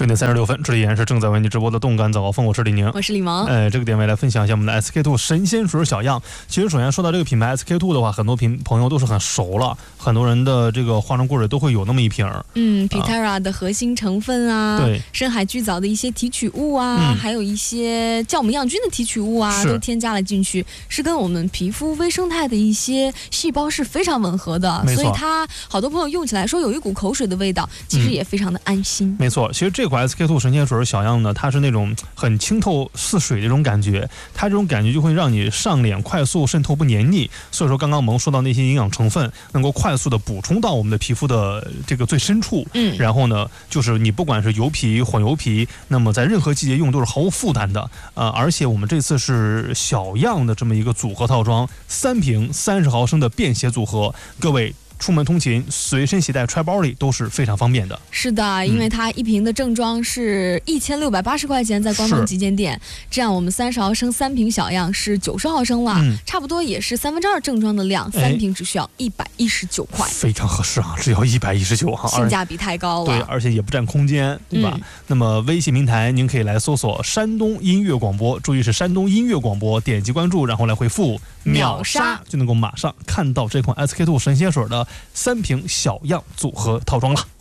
9点36分，这里依然是正在为你直播的动感早高峰，我是李宁， 我是李萌。 这个点位来分享一下我们的 SK-II 神仙水小样。其实首先说到这个品牌 SK-II 的话，很多朋友都是很熟了，很多人的这个化妆柜里都会有那么一瓶。 Pitera 的核心成分啊， 对， 深海巨藻的一些提取物啊，还有一些酵母样菌的提取物啊，都添加了进去，是跟我们皮肤微生态的一些细胞是非常吻合的，所以它好多朋友用起来说有一股口水的味道，其实也非常的安心。 没错，其实这款 SK-II 神仙水小样呢，它是那种很清透似水的这种感觉，它这种感觉就会让你上脸快速渗透不黏腻，所以说刚刚萌说到那些营养成分能够快速的补充到我们的皮肤的这个最深处，然后呢就是你不管是油皮混油皮，那么在任何季节用都是毫无负担的，而且我们这次是小样的这么一个组合套装，3瓶30毫升的便携组合，各位出门通勤随身携带揣包里都是非常方便的。 是的，因为它一瓶的正装是1680块钱，在官方旗舰店，这样我们30毫升3瓶小样是90毫升了，差不多也是2/3正装的量，3瓶只需要119块， 非常合适啊，只要119哈， 性价比太高了。 对，而且也不占空间，对吧？那么微信平台您可以来搜索山东音乐广播，注意是山东音乐广播，点击关注，然后来回复秒杀，就能够马上看到这款 SK-II 神仙水的3瓶小样组合套装了。